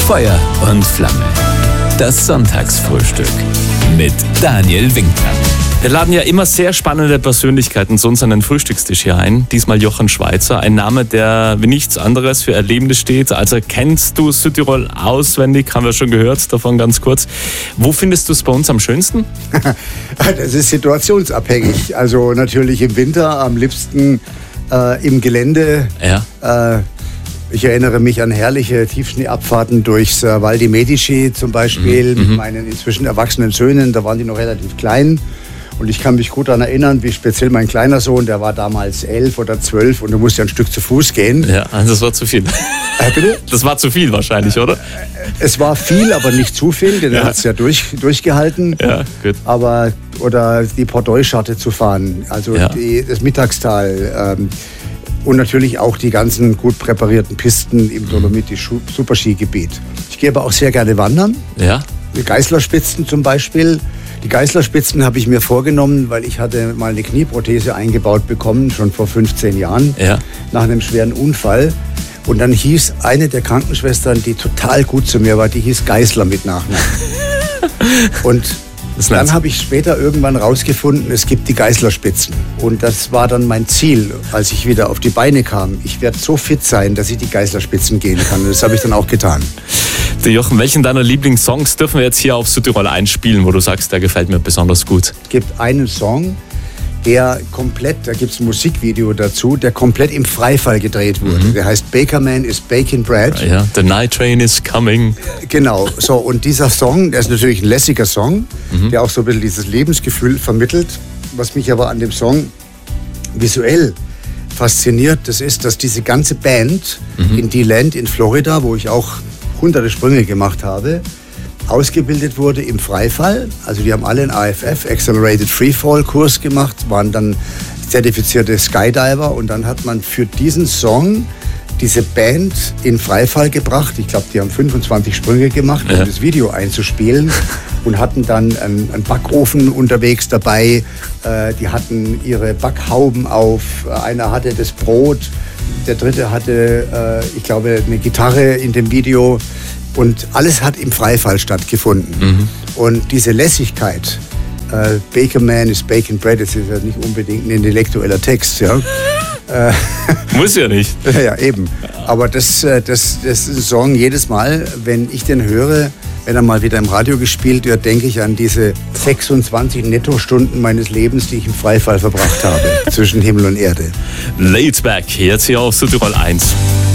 Feuer und Flamme. Das Sonntagsfrühstück mit Daniel Winkler. Wir laden ja immer sehr spannende Persönlichkeiten zu uns an den Frühstückstisch hier ein. Diesmal Jochen Schweizer, ein Name, der wie nichts anderes für Erlebnis steht. Also kennst du Südtirol auswendig, haben wir schon gehört davon ganz kurz. Wo findest du es bei uns am schönsten? Das ist situationsabhängig. Also natürlich im Winter, am liebsten im Gelände. Ja. Ich erinnere mich an herrliche Tiefschneeabfahrten durchs Val di Medici zum Beispiel mit meinen inzwischen erwachsenen Söhnen. Da waren die noch relativ klein. Und ich kann mich gut daran erinnern, wie speziell mein kleiner Sohn, der war damals 11 oder 12 und er musste ein Stück zu Fuß gehen. Ja, das war zu viel. Bitte? Das war zu viel wahrscheinlich, oder? Es war viel, aber nicht zu viel, denn er hat es ja durchgehalten. Ja, gut. Oder die Port-Doy-Scharte zu fahren, also das Mittagstal. Und natürlich auch die ganzen gut präparierten Pisten im Dolomiti-Superskigebiet. Ich gehe aber auch sehr gerne wandern. Ja. Die Geißlerspitzen zum Beispiel. Die Geißlerspitzen habe ich mir vorgenommen, weil ich hatte mal eine Knieprothese eingebaut bekommen, schon vor 15 Jahren, nach einem schweren Unfall. Und dann hieß eine der Krankenschwestern, die total gut zu mir war, die hieß Geißler mit Nachnamen. Und dann habe ich später irgendwann rausgefunden, es gibt die Geißlerspitzen. Und das war dann mein Ziel, als ich wieder auf die Beine kam. Ich werde so fit sein, dass ich die Geißlerspitzen gehen kann. Und das habe ich dann auch getan. Der Jochen, welchen deiner Lieblingssongs dürfen wir jetzt hier auf Südtirol einspielen, wo du sagst, der gefällt mir besonders gut? Es gibt einen Song, der komplett, da gibt es ein Musikvideo dazu, der komplett im Freifall gedreht wurde. Der heißt Baker Man is Baking Bread. Ja, The Night Train is Coming. Genau, so, und dieser Song, der ist natürlich ein lässiger Song, der auch so ein bisschen dieses Lebensgefühl vermittelt. Was mich aber an dem Song visuell fasziniert, das ist, dass diese ganze Band in DeLand in Florida, wo ich auch hunderte Sprünge gemacht habe, ausgebildet wurde im Freifall. Also die haben alle einen AFF, Accelerated Freefall Kurs gemacht, waren dann zertifizierte Skydiver und dann hat man für diesen Song diese Band in Freifall gebracht. Ich glaube, die haben 25 Sprünge gemacht, um das Video einzuspielen und hatten dann einen Backofen unterwegs dabei. Die hatten ihre Backhauben auf. Einer hatte das Brot, der dritte hatte, ich glaube, eine Gitarre in dem Video. Und alles hat im Freifall stattgefunden. Und diese Lässigkeit, Baker Man is Baking Bread, das ist ja nicht unbedingt ein intellektueller Text. Ja. Muss ja nicht. Ja, eben. Aber das ist ein Song, jedes Mal, wenn ich den höre, wenn er mal wieder im Radio gespielt wird, denke ich an diese 26 Nettostunden meines Lebens, die ich im Freifall verbracht habe, zwischen Himmel und Erde. Laid Back, jetzt hier auf Südtirol 1.